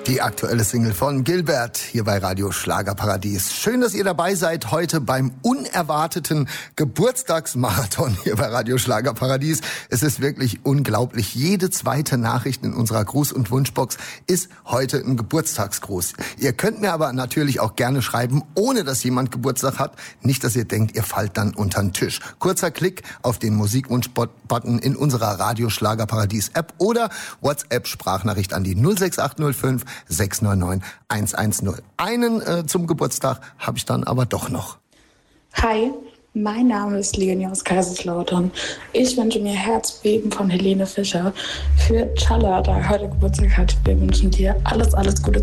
Die aktuelle Single von Gilbert hier bei Radio Schlagerparadies. Schön, dass ihr dabei seid heute beim unerwarteten Geburtstagsmarathon hier bei Radio Schlagerparadies. Es ist wirklich unglaublich. Jede zweite Nachricht in unserer Gruß- und Wunschbox ist heute ein Geburtstagsgruß. Ihr könnt mir aber natürlich auch gerne schreiben, ohne dass jemand Geburtstag hat. Nicht, dass ihr denkt, ihr fallt dann unter den Tisch. Kurzer Klick auf den Musikwunsch-Button in unserer Radio Schlagerparadies-App oder WhatsApp-Sprachnachricht an die 06805 699 110. Einen zum Geburtstag habe ich dann aber doch noch. Hi, mein Name ist Leonie aus Kaiserslautern. Ich wünsche mir Herzbeben von Helene Fischer für Challa, da heute Geburtstag hat. Wir wünschen dir alles Gute